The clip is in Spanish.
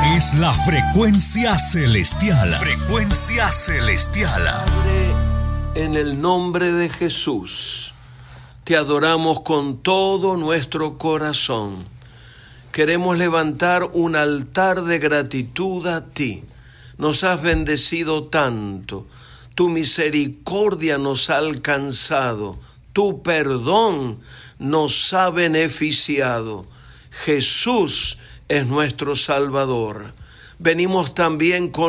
Es la frecuencia celestial. Frecuencia celestial. Padre, en el nombre de Jesús, te adoramos con todo nuestro corazón. Queremos levantar un altar de gratitud a ti. Nos has bendecido tanto. Tu misericordia nos ha alcanzado. Tu perdón nos ha beneficiado. Jesús es nuestro Salvador. Venimos también con